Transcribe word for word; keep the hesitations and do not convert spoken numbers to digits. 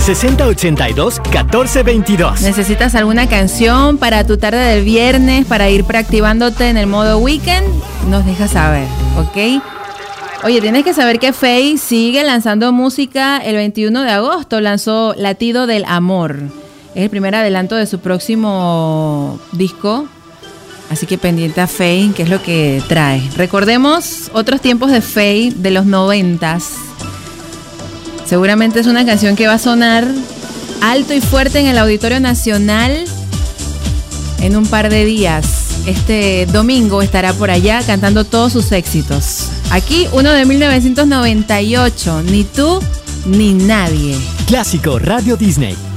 sesenta ochenta y dos, catorce veintidós. ¿Necesitas alguna canción para tu tarde del viernes, para ir preactivándote en el modo weekend? Nos dejas saber, ¿ok? Oye, tienes que saber que Feid sigue lanzando música. El veintiuno de agosto lanzó Latido del Amor. Es el primer adelanto de su próximo disco. Así que pendiente a Feid, que es lo que trae. Recordemos otros tiempos de Feid de los noventas. Seguramente es una canción que va a sonar alto y fuerte en el Auditorio Nacional en un par de días. Este domingo estará por allá cantando todos sus éxitos. Aquí uno de mil novecientos noventa y ocho, Ni tú ni nadie. Clásico Radio Disney.